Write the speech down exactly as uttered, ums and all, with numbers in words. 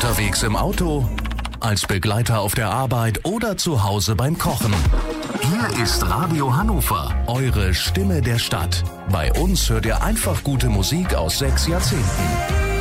Unterwegs im Auto, als Begleiter auf der Arbeit oder zu Hause beim Kochen. Hier ist Radio Hannover, eure Stimme der Stadt. Bei uns hört ihr einfach gute Musik aus sechs Jahrzehnten.